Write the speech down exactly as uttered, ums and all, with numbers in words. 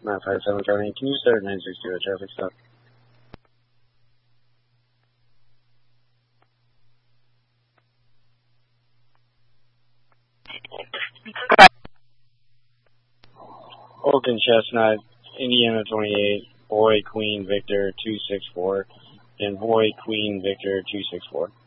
nine five seven Charlie, can you start nine six zero traffic stop? Oaken Chestnut, Indiana twenty-eight, Boy Queen Victor two six four, and Boy Queen Victor two six four.